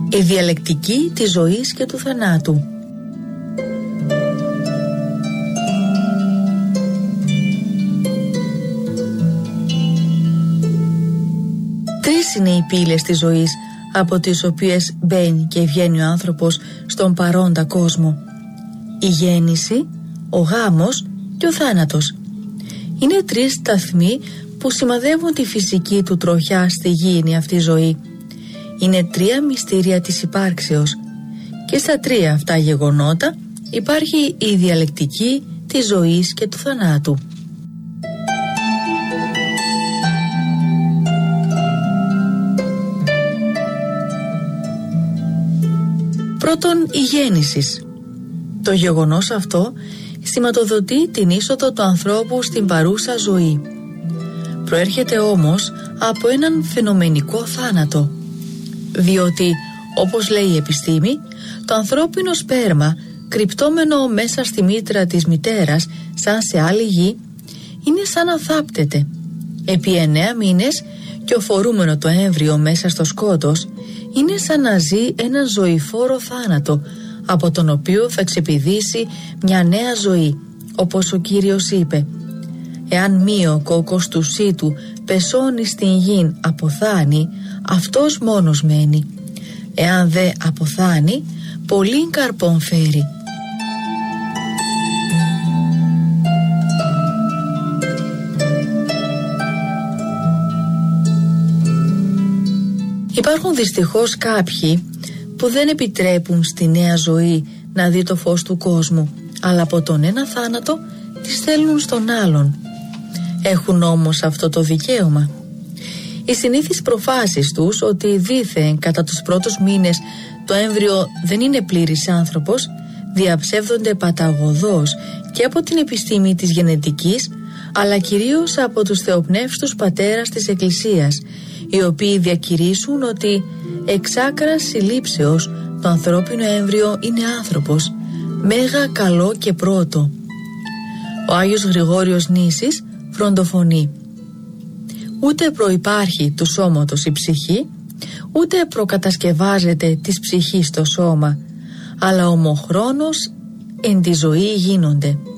Η διαλεκτική της ζωής και του θανάτου. Τρεις είναι οι πύλες της ζωής από τις οποίες μπαίνει και βγαίνει ο άνθρωπος στον παρόντα κόσμο. Η γέννηση, ο γάμος και ο θάνατος. Είναι τρεις σταθμοί που σημαδεύουν τη φυσική του τροχιά στη γήινη αυτή ζωή. Είναι τρία μυστήρια της υπάρξεως και στα τρία αυτά γεγονότα υπάρχει η διαλεκτική της ζωής και του θανάτου. Πρώτον, η γέννηση. Το γεγονός αυτό σηματοδοτεί την είσοδο του ανθρώπου στην παρούσα ζωή. Προέρχεται όμως από έναν φαινομενικό θάνατο, διότι, όπως λέει η επιστήμη, το ανθρώπινο σπέρμα, κρυπτόμενο μέσα στη μήτρα της μητέρας σαν σε άλλη γη, είναι σαν να θάπτεται. Επί 9 μήνες και οφορούμενο το έμβριο μέσα στο σκότος, είναι σαν να ζει ένα ζωηφόρο θάνατο, από τον οποίο θα ξεπηδήσει μια νέα ζωή, όπως ο Κύριος είπε: «Εάν μη ο κόκκος του σύτου πεσώνει στην γην αποθάνει, αυτός μόνος μένει. Εάν δε αποθάνει, πολλήν καρπόν φέρει». Υπάρχουν δυστυχώς κάποιοι που δεν επιτρέπουν στη νέα ζωή να δει το φως του κόσμου, αλλά από τον ένα θάνατο τη στέλνουν στον άλλον. Έχουν όμως αυτό το δικαίωμα? Οι συνήθεις προφάσεις τους ότι δήθεν κατά τους πρώτους μήνες το έμβριο δεν είναι πλήρης άνθρωπος διαψεύδονται παταγωδώς και από την επιστήμη της γενετικής, αλλά κυρίως από τους θεοπνεύστους πατέρας της Εκκλησίας, οι οποίοι διακηρύσουν ότι εξ άκρας συλλήψεως το ανθρώπινο έμβριο είναι άνθρωπος, μέγα καλό και πρώτο. Ο Άγιος Γρηγόριος Νήσης φροντοφωνεί: «Ούτε προϋπάρχει του σώματος η ψυχή, ούτε προκατασκευάζεται της ψυχής το σώμα, αλλά ομοχρόνως εν τη ζωή γίνονται».